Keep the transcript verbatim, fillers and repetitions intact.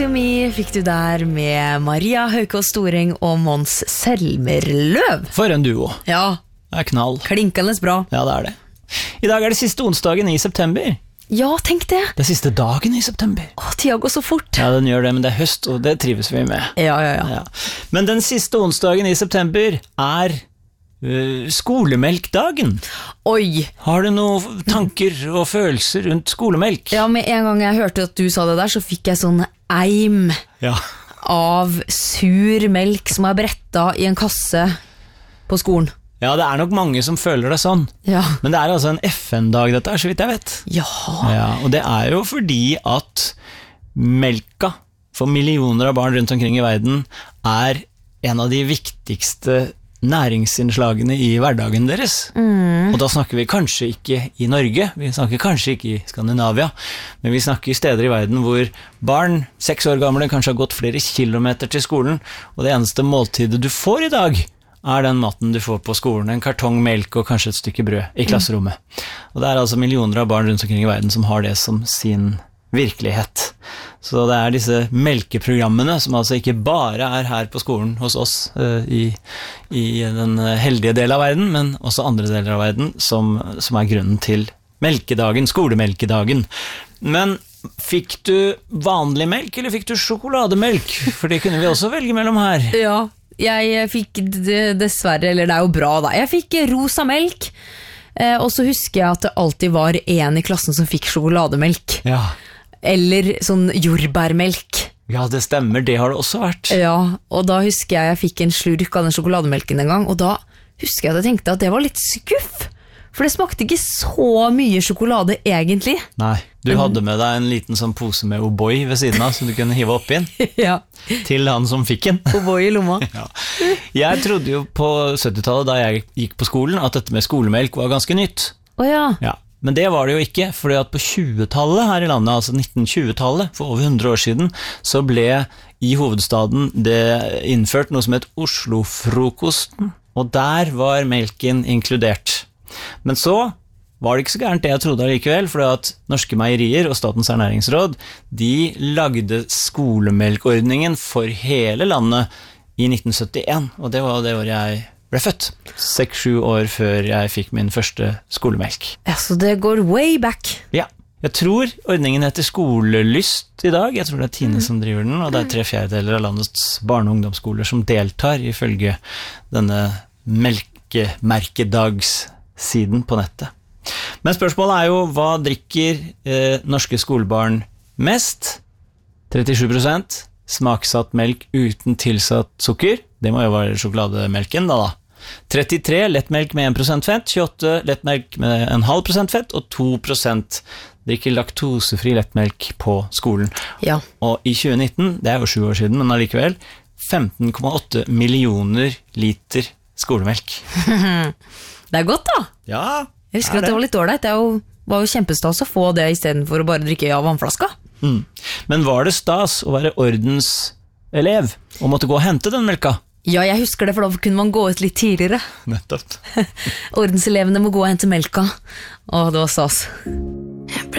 Mi fikk du der med Maria Haukås Storeng og Mons Selmerløv. For en duo. Ja, Det er knall. klinkende bra. Ja, det er det. I dag er det siste onsdagen i september. Ja, tenk det. Det er siste dagen i september. Å, tida går så fort. Ja, den gjør det, men det er høst, og det trives vi med. Ja, ja, ja. Ja. Men den siste onsdagen i september er uh, skolemelkdagen. Oi. Har du noen tanker og følelser rundt skolemelk? Ja, med en gang jeg hørte at du sa det der, så fikk jeg sånn eim Ja. av sur melk som er bretta i en kasse på skolen. Ja, det er nok mange som føler det sånn. Ja. Men det er altså en F N-dag dette er, så vidt jeg vet. Ja. Ja, og det er jo fordi at melka for millioner av barn rundt omkring i verden er en av de viktigste næringsinnslagene i hverdagen deres. Mm. Og da snakker vi kanskje ikke i Norge, vi snakker kanskje ikke i Skandinavia, men vi snakker i steder i verden hvor barn, seks år gamle, kanskje har gått flere kilometer til skolen, og det eneste måltidet du får i dag er den maten du får på skolen, en kartong melk og kanskje et stykke brød i klasserommet. Og det er altså millioner av barn rundt omkring i verden som har det som sin virkelighet. Så det er disse melkeprogrammene som altså ikke bare er her på skolen hos oss uh, i, i den heldige del av verden, men også andre deler av verden som, som er grunnen til melkedagen, skolemelkedagen. Men fikk du vanlig melk, eller fikk du sjokolademelk? For det kunne vi også velge mellom her. Ja, jeg fikk d- dessverre, eller det er jo bra da, jeg fikk rosa melk, eh, og så husker jeg at det alltid var en i klassen som fikk sjokolademelk. Ja. Eller sånn jordbærmelk. Ja, det stemmer, det har det også vært. Ja, og da husker jeg jeg fikk en slurk av den sjokolademelken en gang, og da husker jeg at jeg tenkte at det var litt skuff, for det smakte ikke så mye sjokolade egentlig. Nei, du hadde med deg en liten sånn pose med O'boy ved siden av, som du kunne hive opp inn, Ja, til han som fikk den. O'boy i lomma. Ja. Jeg trodde jo på syttitallet, da jeg gikk på skolen, at dette med skolemelk var ganske nytt. Åja, Ja. Men det var det jo ikke, fordi at på tjuetallet her i landet, altså nitten-tjue-tallet, for over hundre år siden, så ble i hovedstaden det innført noe som het Oslo-frokosten, og der var melken inkludert. Men så var det ikke så gærent det jeg trodde allikevel, fordi at Norske Meierier og Statens Ernæringsråd, de lagde skolemelkordningen for hele landet i nitten syttien, og det var det året jeg ble født. Seks-sju år før jeg fikk min første skolemelk. ja, så det går way back. Ja, jeg tror ordningen heter Skolelyst i dag. Jeg tror det er Tine som driver den, og det er tre fjerdedeler av landets barne- og ungdomsskoler som deltar ifølge denne melkemerkedagssiden på nettet. Men spørsmålet er jo, hva drikker eh, norske skolebarn mest? trettisju prosent smaksatt melk uten tilsatt sukker. Det må jo være sjokolademelken da da. trettitre lettmelk med en prosent fett, tjueåtte lettmelk med en halv prosent fett, og to prosent drikker laktosefri lettmelk på skolen. Ja. Og i tjue nitten, det er jo sju år siden, men allikevel, femten komma åtte millioner liter skolemelk. Det er godt da. Ja, Jeg husker at det var litt dårlig. Det er jo- var jo kjempestas å få det i stedet for å bare drikke av vannflaska. Mm. Men var det stas å være ordenselev og måtte gå og hente den melka? Ja, jeg husker det, for da kunne man gå ut litt tidligere. Nettopp. Ordenselevene må gå og hente melka. Åh, det var stas.